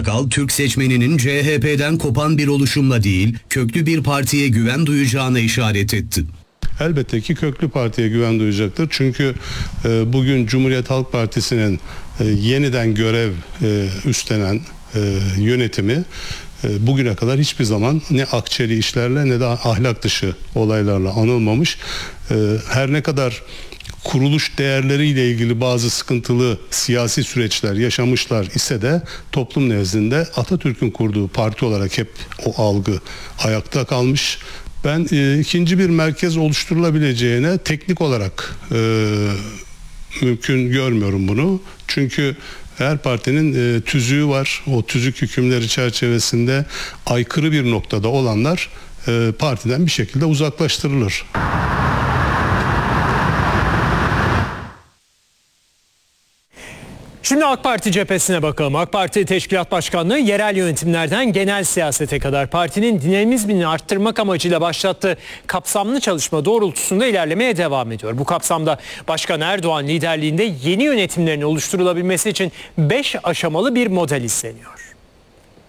Akçakal, Türk seçmeninin CHP'den kopan bir oluşumla değil, köklü bir partiye güven duyacağına işaret etti. Elbette ki köklü partiye güven duyacaktır. Çünkü bugün Cumhuriyet Halk Partisi'nin yeniden görev üstlenen yönetimi bugüne kadar hiçbir zaman ne akçeli işlerle ne de ahlak dışı olaylarla anılmamış. Her ne kadar kuruluş değerleriyle ilgili bazı sıkıntılı siyasi süreçler yaşamışlar ise de toplum nezdinde Atatürk'ün kurduğu parti olarak hep o algı ayakta kalmış. Ben ikinci bir merkez oluşturulabileceğine teknik olarak mümkün görmüyorum bunu. Çünkü her partinin tüzüğü var. O tüzük hükümleri çerçevesinde aykırı bir noktada olanlar partiden bir şekilde uzaklaştırılır. Şimdi AK Parti cephesine bakalım. AK Parti Teşkilat Başkanlığı yerel yönetimlerden genel siyasete kadar partinin dinamizmini arttırmak amacıyla başlattığı kapsamlı çalışma doğrultusunda ilerlemeye devam ediyor. Bu kapsamda Başkan Erdoğan liderliğinde yeni yönetimlerin oluşturulabilmesi için 5 aşamalı bir model izleniyor.